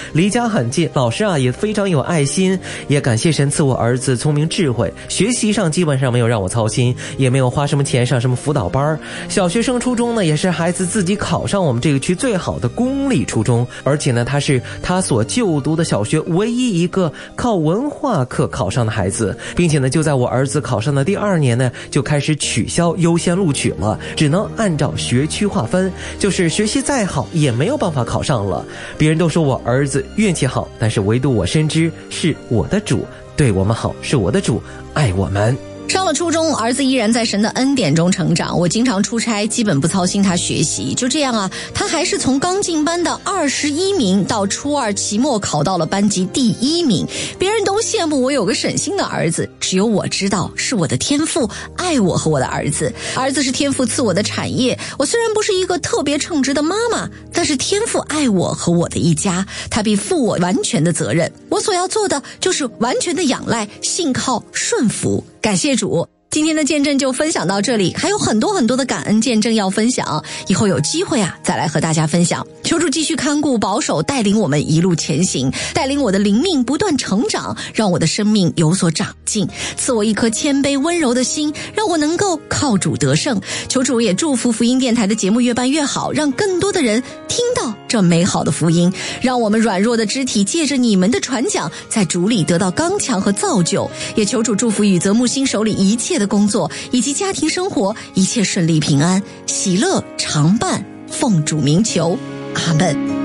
离家很近，老师也非常有爱心，也感谢神赐我儿子聪明智慧，学习上基本上没有让我操心，也没有花什么钱上什么辅导班。小学升初中呢，也是孩子自己考上我们这个区最好的公立初中，而且呢，他是他所就读的小学唯一一个靠文化课考上的孩子，并且呢，就在我儿子考上的第2年呢，就开始取消优先录取了，只能按照学区划分，就是学习再好也没有办法考上了。别人都说我儿子运气好，但是唯独我深知是我的主对我们好，是我的主爱我们。 上了初中，儿子依然在神的恩典中成长。我经常出差，基本不操心他学习。就这样他还是从刚进班的21名到初2期末考到了班级第1名。别人都羡慕我有个省心的儿子，只有我知道是我的天父爱我和我的儿子。儿子是天父赐我的产业。我虽然不是一个特别称职的妈妈，但是天父爱我和我的一家，他必负我完全的责任。我所要做的就是完全的仰赖、信靠、顺服。感谢主，今天的见证就分享到这里，还有很多很多的感恩见证要分享，以后有机会再来和大家分享。求主继续看顾保守，带领我们一路前行，带领我的灵命不断成长，让我的生命有所长进，赐我一颗谦卑温柔的心，让我能够靠主得胜。求主也祝福福音电台的节目越办越好，让更多的人听到这美好的福音，让我们软弱的肢体借着你们的传讲，在主里得到刚强和造就。也求主祝福宇泽木星手里一切的工作以及家庭生活一切顺利平安，喜乐常伴，奉主名求，阿们。